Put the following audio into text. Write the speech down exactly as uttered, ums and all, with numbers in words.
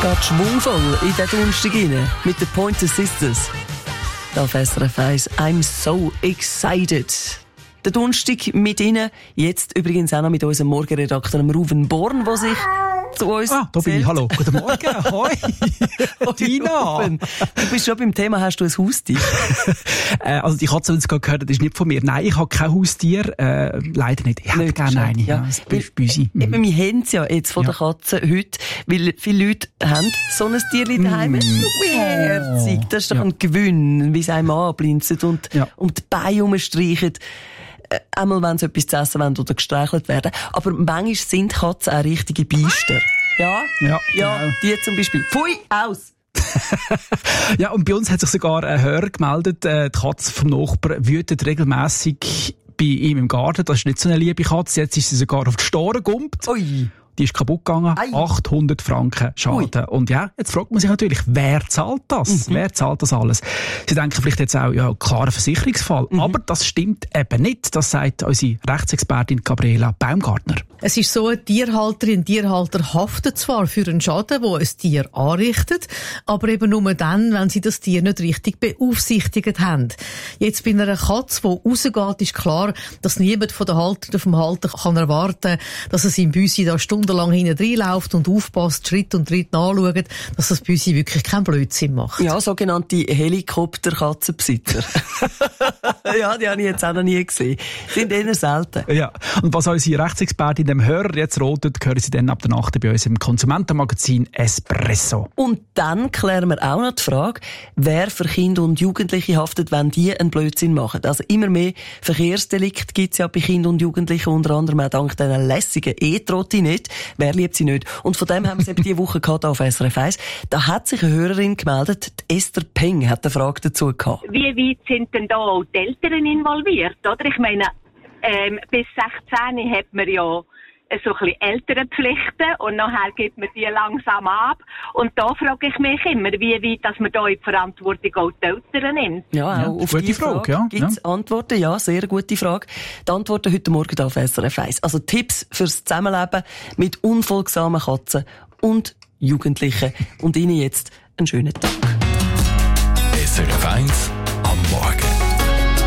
geht schwungvoll in den Donnerstag rein mit den Pointer Sisters. Da auf S R F eins, I'm so excited. Der Donnerstag mit Ihnen, jetzt übrigens auch noch mit unserem Morgenredakteur Ruven Born, der sich zu uns Ah, da bin ich. Hallo. Guten Morgen. Hoi. Tina. Du bist schon beim Thema, hast du ein Haustier? äh, also die Katze, die du gerade gehört hast, ist nicht von mir. Nein, ich habe kein Haustier. Äh, leider nicht. Ich hätte gerne eine. Ja, ja, das ist Büsi. Mhm. Wir haben es ja jetzt von ja. der Katze heute, weil viele Leute haben so ein Tierchen daheim. Mm. Wie herzig. Das ist doch ja. ein Gewinn, wie es einem anblinzelt und ja. um die Beine herumstreichen. Einmal, wenn sie etwas zu essen wollen oder gestreichelt werden. Aber manchmal sind Katzen auch richtige Biester. Ja? Ja, ja genau. Die zum Beispiel. Pfui, aus! Ja, und bei uns hat sich sogar ein Hörer gemeldet, die Katze vom Nachbarn wütet regelmässig bei ihm im Garten. Das ist nicht so eine liebe Katze. Jetzt ist sie sogar auf die Store gegumpt. Ui. Die ist kaputt gegangen. Ei. achthundert Franken Schaden. Ui. Und ja, jetzt fragt man sich natürlich, wer zahlt das? Mhm. Wer zahlt das alles? Sie denken vielleicht jetzt auch, ja, klarer Versicherungsfall. Mhm. Aber das stimmt eben nicht. Das sagt unsere Rechtsexpertin Gabriela Baumgartner. Es ist so, eine Tierhalterin, ein Tierhalter haftet zwar für einen Schaden, den ein Tier anrichtet, aber eben nur dann, wenn sie das Tier nicht richtig beaufsichtigt haben. Jetzt bei einer Katze, die rausgeht, ist klar, dass niemand von der Halter vom Halter kann erwarten, dass es im Büsi da stundenlang hinten reinläuft und aufpasst, Schritt und Tritt nachschaut, dass das Büsi wirklich keinen Blödsinn macht. Ja, sogenannte Helikopter-Katzenbesitzer. Ja, die habe ich jetzt auch noch nie gesehen. Sind eher selten. Ja, und was unsere Rechtsexpertin dem Hörer jetzt rotet, hören Sie dann ab der Nacht bei uns im Konsumentenmagazin Espresso. Und dann klären wir auch noch die Frage, wer für Kinder und Jugendliche haftet, wenn die einen Blödsinn machen. Also immer mehr Verkehrsdelikte gibt es ja bei Kindern und Jugendlichen, unter anderem auch dank dieser lässigen E-Trottinette. Wer liebt sie nicht? Und von dem haben wir es eben diese Woche gehabt auf S R F eins. Da hat sich eine Hörerin gemeldet, die Esther Peng hat eine Frage dazu gehabt. Wie weit sind denn da auch die Eltern involviert? Oder? Ich meine, ähm, bis sechzehn hat man ja so ein bisschen Elternpflichten und nachher gibt man die langsam ab. Und da frage ich mich immer, wie weit dass man da in die Verantwortung auch die Eltern nimmt. Ja, auch ja, auf die Frage, Frage ja. gibt es ja. Antworten. Ja, sehr gute Frage. Die Antworten heute Morgen auf S R F eins. Also Tipps fürs Zusammenleben mit unfolgsamen Katzen und Jugendlichen. Und Ihnen jetzt einen schönen Tag. S R F eins am Morgen.